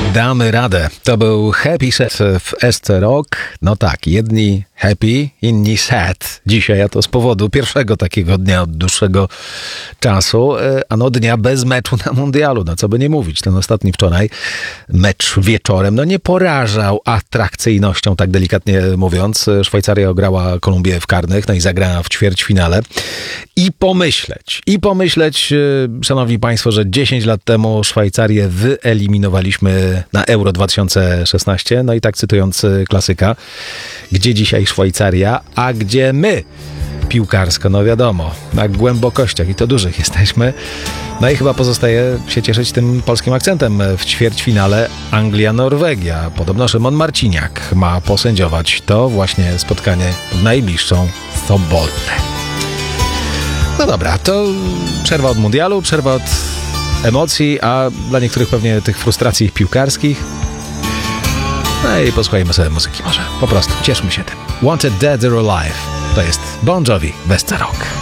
Damy radę. To był Happy Set w SC Rock. No tak, jedni happy, inni sad. Dzisiaj, a to z powodu pierwszego takiego dnia od dłuższego czasu, ano dnia bez meczu na mundialu. No co by nie mówić, ten ostatni wczoraj mecz wieczorem, no nie porażał atrakcyjnością, tak delikatnie mówiąc. Szwajcaria ograła Kolumbię w karnych, no i zagrała w ćwierćfinale. I pomyśleć, szanowni państwo, że 10 lat temu Szwajcarię wyeliminowaliśmy na Euro 2016. No i tak cytując klasyka, gdzie dzisiaj Szwajcaria, a gdzie my piłkarsko? No wiadomo, na głębokościach i to dużych jesteśmy. No i chyba pozostaje się cieszyć tym polskim akcentem w ćwierćfinale Anglia-Norwegia. Podobno Szymon Marciniak ma posędziować to właśnie spotkanie w najbliższą sobotę. No dobra, to przerwa od mundialu, przerwa od emocji, a dla niektórych pewnie tych frustracji piłkarskich. No i posłuchajmy sobie muzyki może. Po prostu cieszmy się tym. Wanted Dead or Alive. To jest Bon Jovi w SC Rock.